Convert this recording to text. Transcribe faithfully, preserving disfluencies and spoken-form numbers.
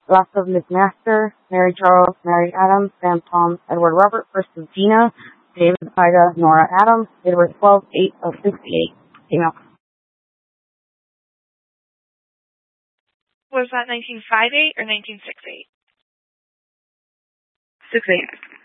Last of Miss Master, Mary Charles, Mary Adams, Sam Tom, Edward Robert, First of Gina, David Ida, Nora Adams, Edward twelve, eight of sixty-eight. Female. Was that nineteen fifty-eight or nineteen sixty-eight? sixty-eight.